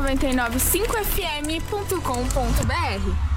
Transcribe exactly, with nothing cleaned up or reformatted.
nove nove cinco f m ponto com ponto b r.